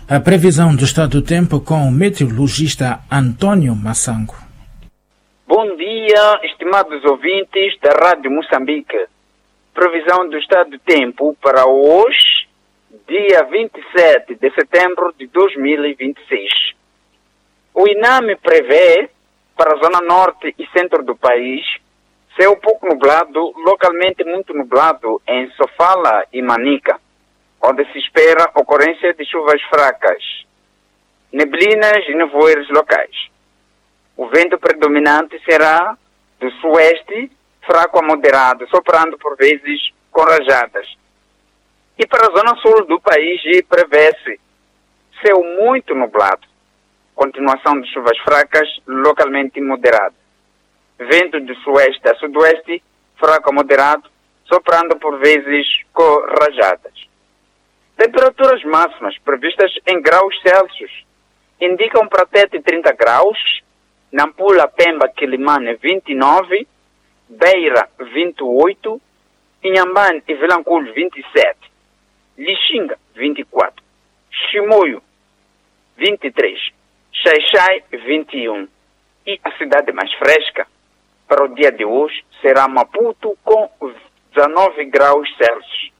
A previsão do estado do tempo com o meteorologista Antônio Massango. Bom dia, estimados ouvintes da Rádio Moçambique. Previsão do estado do tempo para hoje, dia 27 de setembro de 2026. O INAME prevê, para a zona norte e centro do país, céu pouco nublado, localmente muito nublado em Sofala e Manica, onde se espera ocorrência de chuvas fracas, neblinas e nevoeiros locais. O vento predominante será do sueste, fraco a moderado, soprando por vezes com rajadas. E para a zona sul do país prevê-se céu muito nublado, continuação de chuvas fracas, localmente moderado. Vento do sueste a sudoeste, fraco a moderado, soprando por vezes com rajadas. Temperaturas máximas previstas em graus Celsius indicam para Tete 30 graus, Nampula, Pemba, Quilimane 29, Beira 28, Inhambane e Vilanculo 27, Lixinga 24, Chimoio 23, Xai-Xai 21 e a cidade mais fresca para o dia de hoje será Maputo com 19 graus Celsius.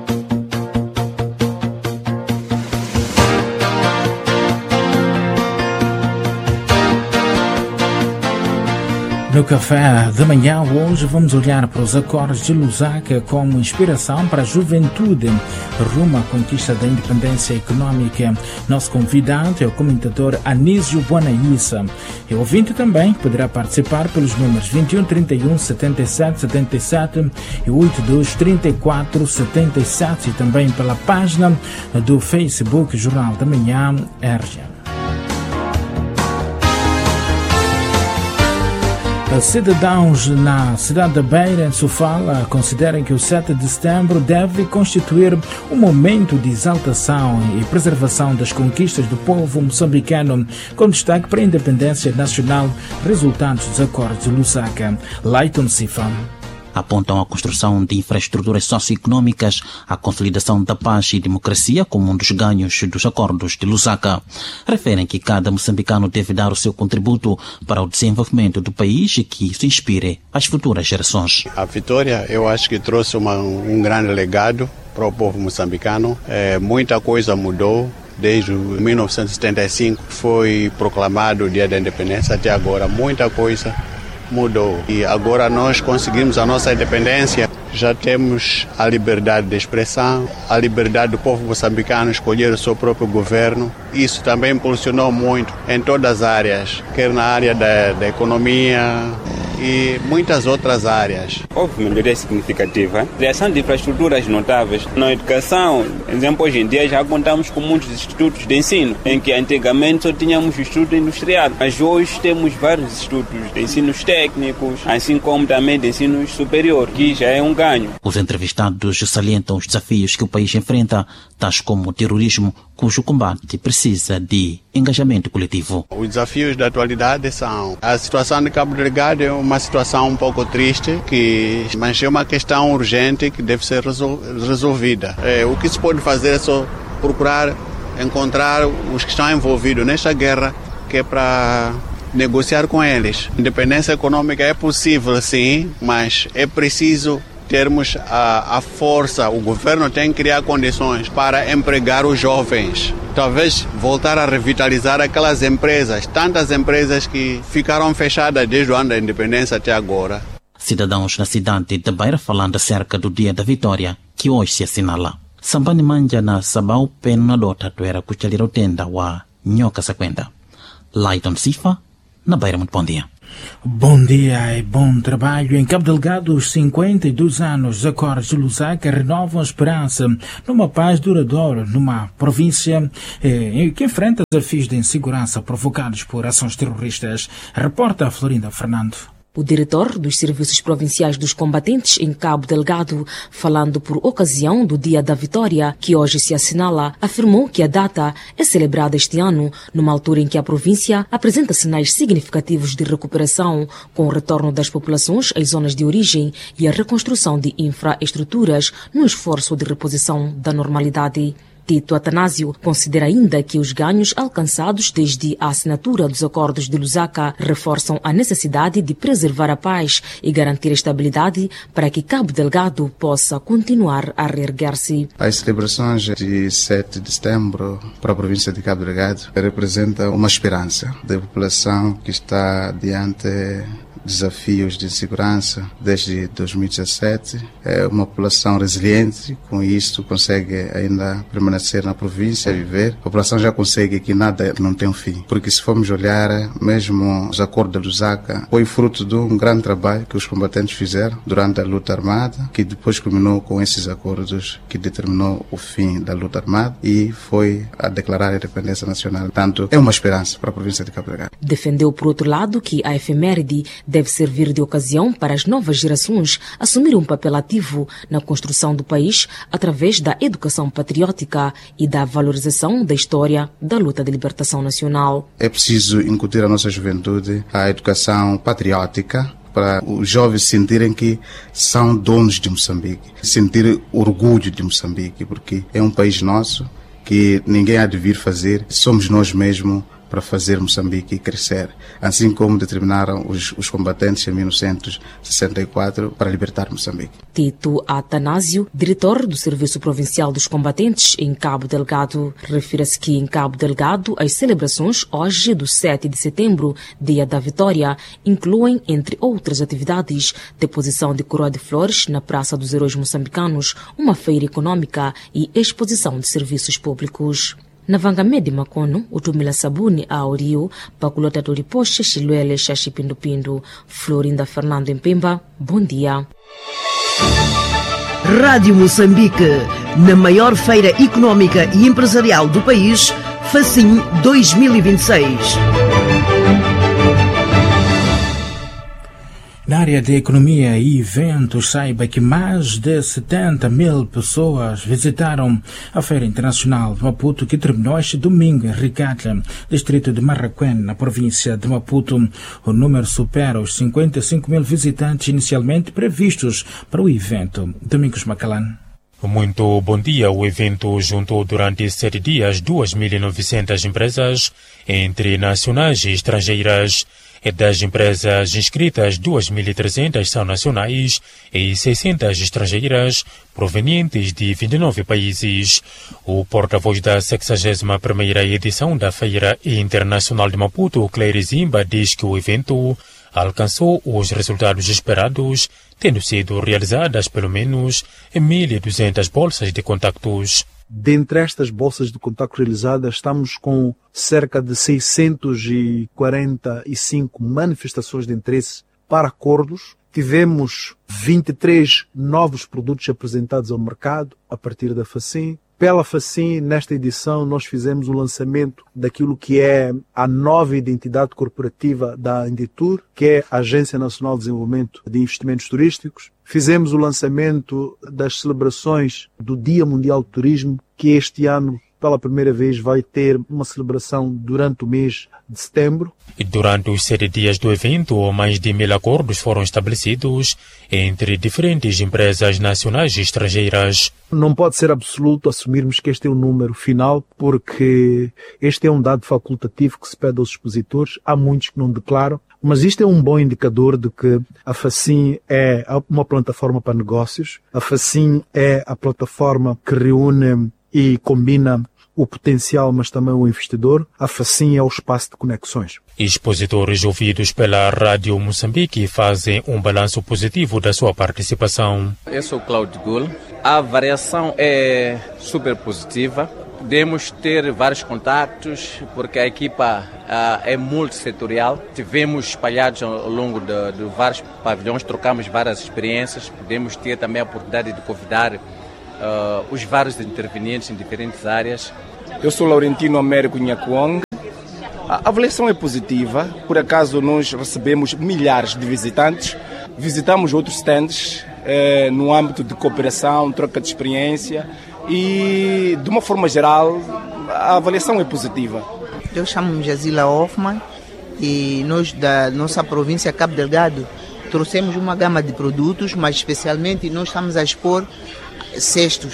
No café da manhã hoje vamos olhar para os acordos de Lusaka como inspiração para a juventude rumo à conquista da independência econômica. Nosso convidado é o comentador Anísio Bonaissa. E o ouvinte também poderá participar pelos números 21 31 77 77 e 82 34 77 e também pela página do Facebook Jornal da Manhã RJ. Cidadãos na cidade da Beira, em Sofala, consideram que o 7 de setembro deve constituir um momento de exaltação e preservação das conquistas do povo moçambicano, com destaque para a independência nacional, resultantes dos acordos de Lusaka. Leiton Sifa. Apontam a construção de infraestruturas socioeconômicas, a consolidação da paz e democracia como um dos ganhos dos acordos de Lusaka. Referem que cada moçambicano deve dar o seu contributo para o desenvolvimento do país e que isso inspire as futuras gerações. A vitória, eu acho que trouxe um grande legado para o povo moçambicano. Muita coisa mudou. Desde 1975 foi proclamado o Dia da Independência até agora. Muita coisa mudou. E agora nós conseguimos a nossa independência. Já temos a liberdade de expressão, a liberdade do povo moçambicano escolher o seu próprio governo. Isso também impulsionou muito em todas as áreas, quer na área da economia e muitas outras áreas. Houve melhoria significativa, criação de infraestruturas notáveis. Na educação, por exemplo, hoje em dia já contamos com muitos institutos de ensino, em que antigamente só tínhamos o Instituto Industrial, mas hoje temos vários institutos de ensinos técnicos, assim como também de ensino superior, que já é um ganho. Os entrevistados salientam os desafios que o país enfrenta, tais como o terrorismo, cujo combate precisa de engajamento coletivo. Os desafios da atualidade são: a situação de Cabo Delgado é uma situação um pouco triste, mas é uma questão urgente que deve ser resolvida. O que se pode fazer é só procurar encontrar os que estão envolvidos nesta guerra, que é para negociar com eles. Independência econômica é possível, sim, mas é preciso termos a força. O governo tem que criar condições para empregar os jovens. Talvez voltar a revitalizar aquelas empresas, tantas empresas que ficaram fechadas desde o ano da independência até agora. Cidadãos na cidade de Beira falando acerca do Dia da Vitória, que hoje se assinala. Sambani manja na sabau penu na dota tuera kuchalira utenda wa nyoka sakwenda. Leiton Sifa, na Beira, muito bom dia. Bom dia e bom trabalho. Em Cabo Delgado, os 52 anos dos acordos de Lusaka renovam a esperança numa paz duradoura numa província que enfrenta desafios de insegurança provocados por ações terroristas. Reporta Florinda Fernando. O diretor dos Serviços Provinciais dos Combatentes em Cabo Delgado, falando por ocasião do Dia da Vitória, que hoje se assinala, afirmou que a data é celebrada este ano, numa altura em que a província apresenta sinais significativos de recuperação, com o retorno das populações às zonas de origem e a reconstrução de infraestruturas no esforço de reposição da normalidade. Tito Atanásio considera ainda que os ganhos alcançados desde a assinatura dos acordos de Lusaka reforçam a necessidade de preservar a paz e garantir a estabilidade para que Cabo Delgado possa continuar a reerguer-se. As celebrações de 7 de setembro para a província de Cabo Delgado representam uma esperança da população que está diante desafios de segurança desde 2017. É uma população resiliente, com isso consegue ainda permanecer na província, viver. A população já consegue que nada não tem um fim, porque se formos olhar, mesmo os acordos de Lusaka foi fruto de um grande trabalho que os combatentes fizeram durante a luta armada, que depois culminou com esses acordos que determinou o fim da luta armada e foi a declarar a independência nacional. Portanto, é uma esperança para a província de Cabo Delgado. Defendeu, por outro lado, que a efeméride deve servir de ocasião para as novas gerações assumir um papel ativo na construção do país através da educação patriótica e da valorização da história da luta de libertação nacional. É preciso incutir à nossa juventude a educação patriótica, para os jovens sentirem que são donos de Moçambique, sentir orgulho de Moçambique, porque é um país nosso que ninguém há de vir fazer, somos nós mesmos para fazer Moçambique crescer, assim como determinaram os combatentes em 1964 para libertar Moçambique. Tito Atanásio, diretor do Serviço Provincial dos Combatentes em Cabo Delgado, refere-se que em Cabo Delgado as celebrações hoje do 7 de setembro, Dia da Vitória, incluem, entre outras atividades, deposição de coroa de flores na Praça dos Heróis Moçambicanos, uma feira econômica e exposição de serviços públicos. Na Vangamedi Makono, utumila sabuni a Oriu, pakulota toriposhe Xilwele Xaxipindupindu. Florinda Fernando Empemba, bom dia. Rádio Moçambique, na maior feira econômica e empresarial do país, Facim 2026. Na área de economia e eventos, saiba que mais de 70 mil pessoas visitaram a Feira Internacional de Maputo, que terminou este domingo em Ricatla, distrito de Marraquém, na província de Maputo. O número supera os 55 mil visitantes inicialmente previstos para o evento. Domingos Macalan. Muito bom dia. O evento juntou durante 7 dias 2.900 empresas, entre nacionais e estrangeiras. Das empresas inscritas, 2.300 são nacionais e 600 estrangeiras, provenientes de 29 países. O porta-voz da 61ª edição da Feira Internacional de Maputo, Claire Zimba, diz que o evento alcançou os resultados esperados, tendo sido realizadas pelo menos 1.200 bolsas de contactos. Dentre estas bolsas de contacto realizadas, estamos com cerca de 645 manifestações de interesse para acordos. Tivemos 23 novos produtos apresentados ao mercado a partir da Facim. Pela Facim, nesta edição, nós fizemos o lançamento daquilo que é a nova identidade corporativa da Inditur, que é a Agência Nacional de Desenvolvimento de Investimentos Turísticos. Fizemos o lançamento das celebrações do Dia Mundial do Turismo, que este ano, pela primeira vez, vai ter uma celebração durante o mês de setembro. E durante os 7 dias do evento, mais de 1.000 acordos foram estabelecidos entre diferentes empresas nacionais e estrangeiras. Não pode ser absoluto assumirmos que este é o número final, porque este é um dado facultativo que se pede aos expositores. Há muitos que não declaram, mas isto é um bom indicador de que a Facim é uma plataforma para negócios. A Facim é a plataforma que reúne e combina o potencial, mas também o investidor. A Facim é o espaço de conexões. Expositores ouvidos pela Rádio Moçambique fazem um balanço positivo da sua participação. Eu sou Cláudio Gul. A variação é super positiva. Podemos ter vários contactos, porque a equipa é multissetorial. Tivemos espalhados ao longo de vários pavilhões, trocamos várias experiências. Podemos ter também a oportunidade de convidar os vários intervenientes em diferentes áreas. Eu sou Laurentino Américo Nhakuong. A avaliação é positiva. Por acaso nós recebemos milhares de visitantes. Visitamos outros stands no âmbito de cooperação, troca de experiência e, de uma forma geral, a avaliação é positiva. Eu chamo-me Jazila Hoffman e nós da nossa província Cabo Delgado trouxemos uma gama de produtos, mas especialmente nós estamos a expor cestos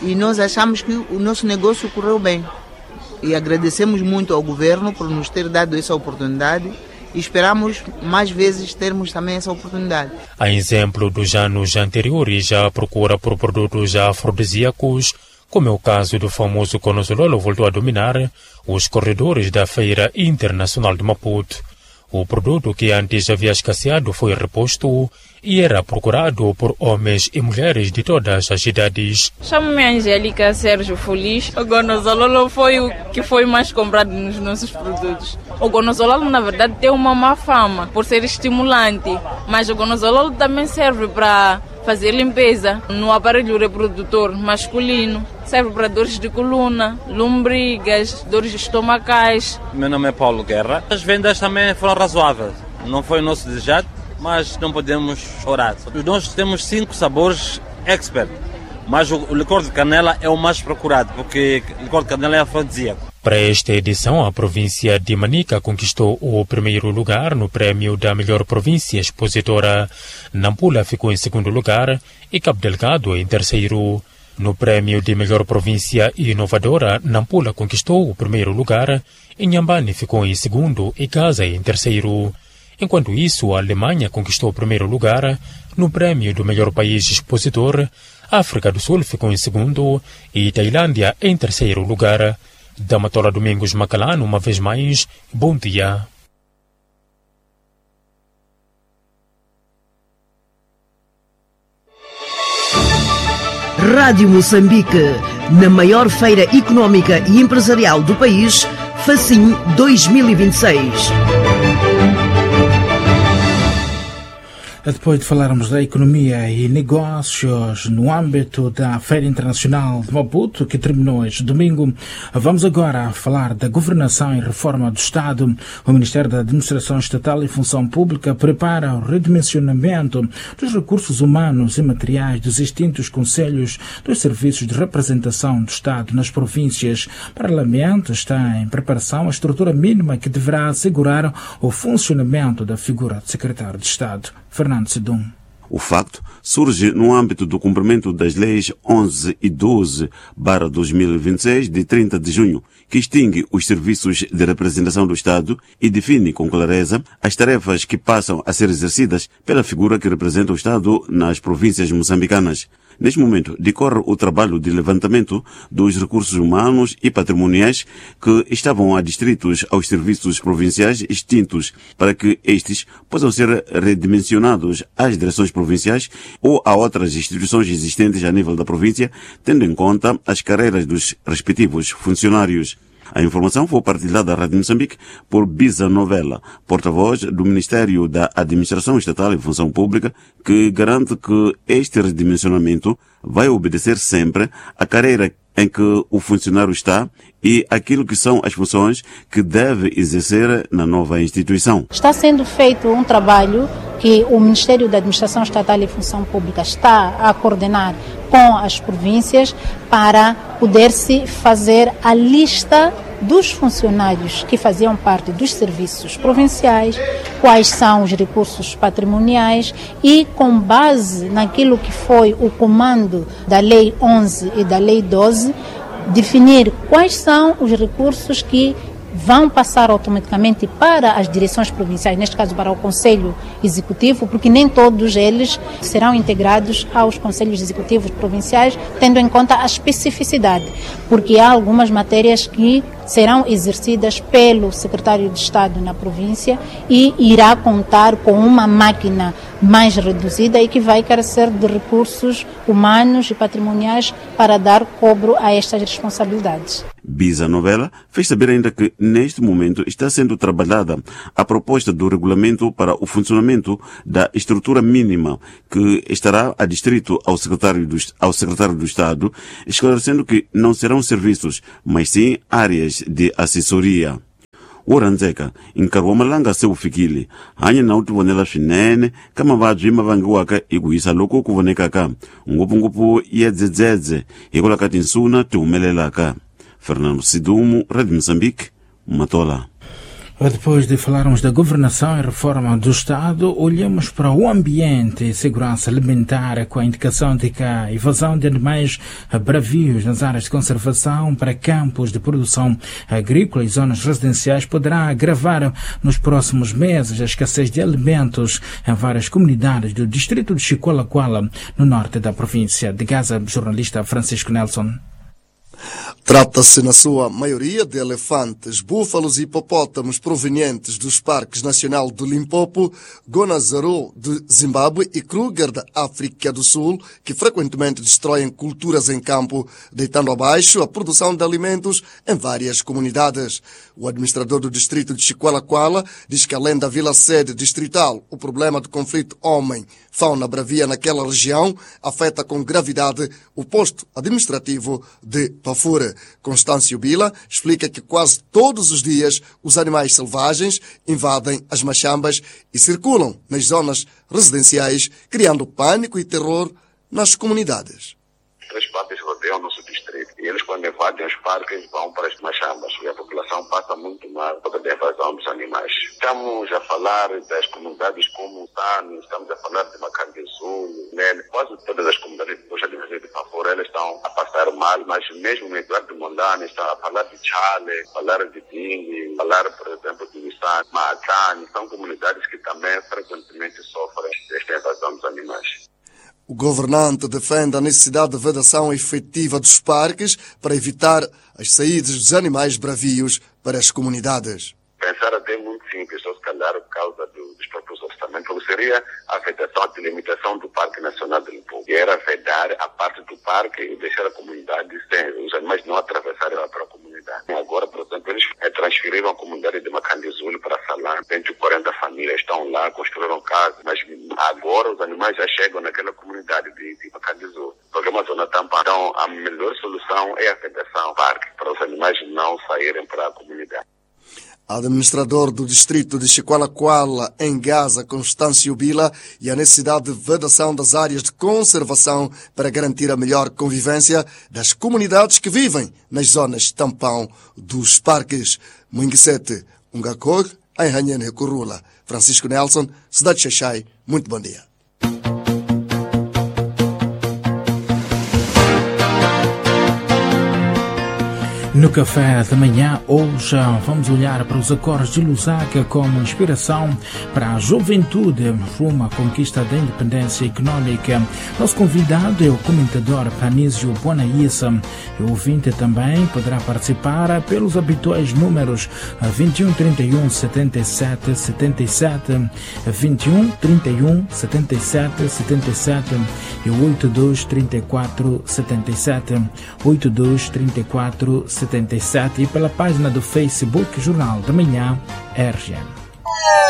e nós achamos que o nosso negócio correu bem. E agradecemos muito ao governo por nos ter dado essa oportunidade e esperamos mais vezes termos também essa oportunidade. A exemplo dos anos anteriores, a procura por produtos afrodisíacos, como é o caso do famoso conozololo, voltou a dominar os corredores da Feira Internacional de Maputo. O produto que antes havia escasseado foi reposto e era procurado por homens e mulheres de todas as idades. Chamo-me Angélica Sérgio Feliz. O gonozololo foi o que foi mais comprado nos nossos produtos. O gonozololo, na verdade, tem uma má fama por ser estimulante, mas o gonozololo também serve para fazer limpeza no aparelho reprodutor masculino. Serve para dores de coluna, lombrigas, dores estomacais. Meu nome é Paulo Guerra. As vendas também foram razoáveis. Não foi o nosso desejado, mas não podemos chorar. Nós temos 5 sabores expert, mas o licor de canela é o mais procurado, porque o licor de canela é afrodisíaco. Para esta edição, a província de Manica conquistou o primeiro lugar no prémio da melhor província expositora. Nampula ficou em segundo lugar e Cabo Delgado em terceiro. No prémio de melhor província inovadora, Nampula conquistou o primeiro lugar, Inhambane ficou em segundo e Gaza em terceiro. Enquanto isso, a Alemanha conquistou o primeiro lugar no prémio do melhor país expositor, a África do Sul ficou em segundo e Tailândia em terceiro lugar. Da Matola Domingos Macalano, uma vez mais, bom dia. Rádio Moçambique, na maior feira económica e empresarial do país, FACIM 2026. Depois de falarmos da economia e negócios no âmbito da Feira Internacional de Maputo, que terminou este domingo, vamos agora falar da governação e reforma do Estado. O Ministério da Administração Estatal e Função Pública prepara o redimensionamento dos recursos humanos e materiais dos extintos conselhos dos serviços de representação do Estado nas províncias. Paralelamente, está em preparação a estrutura mínima que deverá assegurar o funcionamento da figura de secretário de Estado. Fernando Sidum. O facto surge no âmbito do cumprimento das leis 11 e 12/2026 de 30 de junho, que extingue os serviços de representação do Estado e define com clareza as tarefas que passam a ser exercidas pela figura que representa o Estado nas províncias moçambicanas. Neste momento, decorre o trabalho de levantamento dos recursos humanos e patrimoniais que estavam adstritos aos serviços provinciais extintos, para que estes possam ser redimensionados às direções provinciais ou a outras instituições existentes a nível da província, tendo em conta as carreiras dos respectivos funcionários. A informação foi partilhada à Rádio Moçambique por Bisa Novella, porta-voz do Ministério da Administração Estatal e Função Pública, que garante que este redimensionamento vai obedecer sempre à carreira em que o funcionário está e aquilo que são as funções que deve exercer na nova instituição. Está sendo feito um trabalho que o Ministério da Administração Estatal e Função Pública está a coordenar com as províncias para poder-se fazer a lista dos funcionários que faziam parte dos serviços provinciais, quais são os recursos patrimoniais e, com base naquilo que foi o comando da Lei 11 e da Lei 12, definir quais são os recursos que vão passar automaticamente para as direções provinciais, neste caso para o Conselho Executivo, porque nem todos eles serão integrados aos Conselhos Executivos provinciais, tendo em conta a especificidade, porque há algumas matérias que serão exercidas pelo secretário de Estado na província e irá contar com uma máquina mais reduzida e que vai carecer de recursos humanos e patrimoniais para dar cobro a estas responsabilidades. Bisa Novella fez saber ainda que, neste momento, está sendo trabalhada a proposta do regulamento para o funcionamento da estrutura mínima que estará adstrito ao secretário do Estado, esclarecendo que não serão serviços, mas sim áreas de assessoria. Uranzeka encarou malanga seu fikili hanya na utuvonela swinene kama vabyi mavangiwaka hi ku yisa loko ku vonekaka ngopfungopfu ya dzedzedze hikola ka tinsuna ti humelelaka. Fernando Sidumu, Rádio Moçambique, Matola. Depois de falarmos da governação e reforma do Estado, olhamos para o ambiente e segurança alimentar com a indicação de que a invasão de animais bravios nas áreas de conservação para campos de produção agrícola e zonas residenciais poderá agravar nos próximos meses a escassez de alimentos em várias comunidades do distrito de Chiqualaquala, no norte da província de Gaza. Jornalista Francisco Nelson. Trata-se, na sua maioria, de elefantes, búfalos e hipopótamos provenientes dos parques nacional do Limpopo, Gonazaro de Zimbábue e Kruger da África do Sul, que frequentemente destroem culturas em campo, deitando abaixo a produção de alimentos em várias comunidades. O administrador do distrito de Chiqualaquala diz que, além da vila-sede distrital, o problema do conflito homem-fauna bravia naquela região afeta com gravidade o posto administrativo de Pafura. Constâncio Bila explica que quase todos os dias os animais selvagens invadem as machambas e circulam nas zonas residenciais, criando pânico e terror nas comunidades. 3 parques rodeiam o nosso distrito e eles, quando invadem os parques, vão para as machambas e a população passa muito mal por causa da invasão dos animais. Estamos a falar das comunidades como Tani, estamos a falar de Macandesul, quase todas as comunidades de Pafora, elas estão a passar mal, mas mesmo no Eduardo de Mondane, está a falar de Chale, falar de Ding, falar, por exemplo, de Nissan, Maatani, são comunidades que também frequentemente sofrem desta invasão dos animais. O governante defende a necessidade de vedação efetiva dos parques para evitar as saídas dos animais bravios para as comunidades. Pensar até muito simples, só se calhar por causa dos próprios orçamentos, seria a vedação, a delimitação do Parque Nacional do Limpopo. E era vedar a parte do parque e deixar a comunidade sem os animais não atravessarem lá para a comunidade. Agora, por exemplo, eles transferiram a comunidade de Macandizul para Salã. 140 famílias estão lá, construíram casas, mas agora os animais já chegam naquela comunidade de Macandizul. Porque é uma zona tampão. Então, a melhor solução é a vedação do parque, para os animais não saírem para a comunidade. Administrador do distrito de Chiqualaquala, em Gaza, Constâncio Bila, e a necessidade de vedação das áreas de conservação para garantir a melhor convivência das comunidades que vivem nas zonas tampão dos parques. Munguisete, Ungakor, em Ranhene Curula. Francisco Nelson, Cidade de Xaixai, muito bom dia. No café da manhã, hoje vamos olhar para os acordos de Lusaka como inspiração para a juventude rumo à conquista da independência econômica. Nosso convidado é o comentador Panísio Bonaíssa. E o ouvinte também poderá participar pelos habituais números 21 31 77 77, 21 31 77 77 e 82 34 77, 82 34 77 e pela página do Facebook Jornal da Manhã RGM.